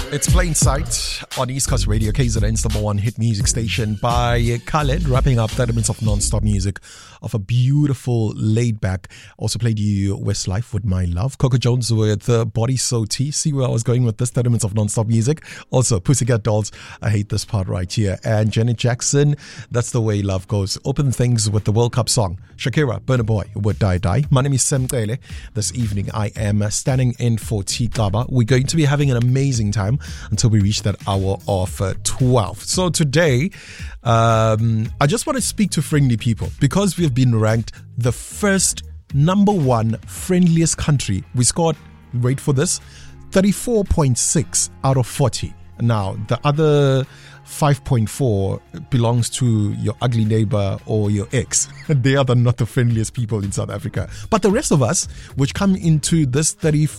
It's Plain Sight on East Coast Radio, KZN's number one hit music station by Khaled, wrapping up 30 minutes of non-stop music of a beautiful laid-back. Also played you Westlife with My Love, Coco Jones with Body So Tea. See where I was going with this 30 minutes of non-stop music. Also Pussycat Dolls, I hate this part right here. And Janet Jackson, That's the Way Love Goes. Open things with the World Cup song. Shakira, Burna Boy with Die Die. My name is Sam Tele. This evening I am standing in for T Kaba. We're going to be having an amazing time until we reach that hour of 12. So today, I just want to speak to friendly people because we've been ranked the first number one friendliest country. We scored, wait for this, 34.6 out of 40. Now, the other 5.4 belongs to your ugly neighbor or your ex. They are not the friendliest people in South Africa. But the rest of us, which come into this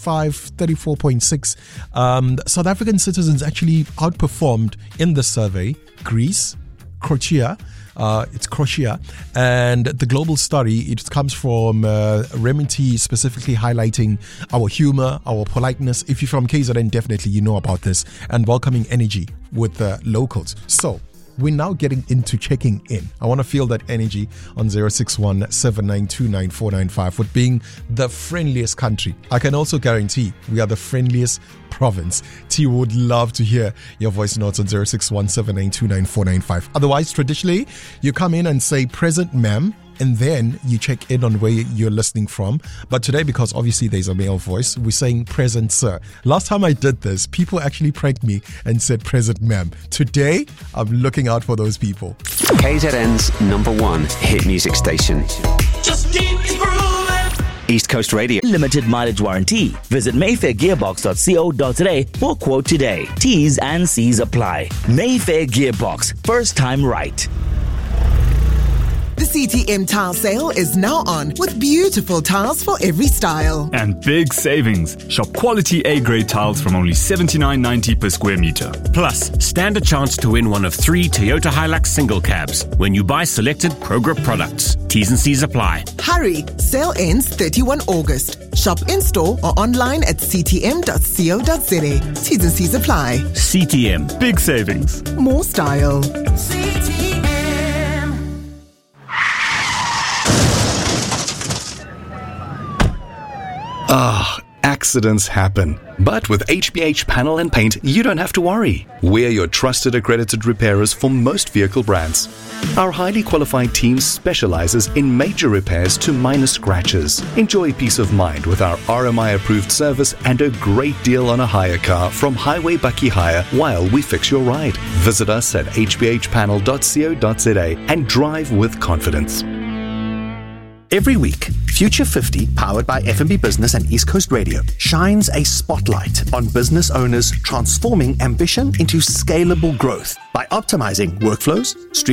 34.6, South African citizens actually outperformed in the survey. Greece, Croatia, it's Croatia, and the global story, it comes from Remity specifically highlighting our humor, our politeness. If you're from KZN, definitely you know about this, and welcoming energy with the locals. So we're now getting into checking in. I want to feel that energy on 061-7929-495 with being the friendliest country. I can also guarantee we are the friendliest province. T would love to hear your voice notes on 061-7929-495. Otherwise, traditionally, you come in and say, "Present, ma'am," and then you check in on where you're listening from. But today, because obviously there's a male voice, we're saying "Present, sir." Last time I did this, people actually pranked me and said "Present, ma'am." Today, I'm looking out for those people. KZN's number one hit music station. Just keep it grooving. East Coast Radio. Limited mileage warranty. Visit mayfairgearbox.co.za for quote today. T's and C's apply. Mayfair Gearbox. First time right. The CTM tile sale is now on with beautiful tiles for every style. And big savings. Shop quality A-grade tiles from only $79.90 per square meter. Plus, stand a chance to win one of 3 Toyota Hilux single cabs when you buy selected Progrip products. T's and C's apply. Hurry! Sale ends 31 August. Shop in-store or online at ctm.co.za. T's and C's apply. CTM. Big savings. More style. Accidents happen. But with HBH Panel and Paint, you don't have to worry. We're your trusted accredited repairers for most vehicle brands. Our highly qualified team specializes in major repairs to minor scratches. Enjoy peace of mind with our RMI-approved service and a great deal on a hire car from Highway Bucky Hire while we fix your ride. Visit us at hbhpanel.co.za and drive with confidence. Every week, Future 50, powered by FNB Business and East Coast Radio, shines a spotlight on business owners transforming ambition into scalable growth by optimizing workflows,